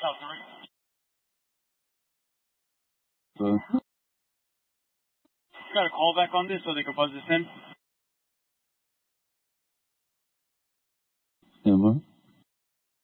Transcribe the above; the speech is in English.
Got a call back on this so they can buzz this in? Yeah, man.